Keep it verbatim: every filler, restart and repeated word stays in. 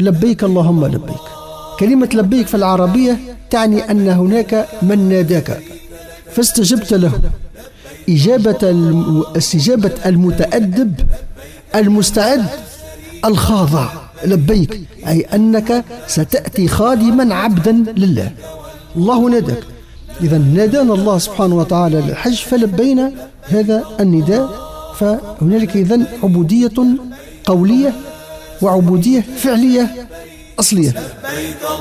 لبيك اللهم لبيك. كلمة لبيك في العربية تعني أن هناك من ناداك فاستجبت له إجابة استجابة المتأدب المستعد الخاضع. لبيك أي أنك ستأتي خادما عبدا لله. الله ناداك، إذا نادانا الله سبحانه وتعالى للحج فلبينا هذا النداء. فهنالك إذن عبودية قولية وعبودية فعلية أصلية.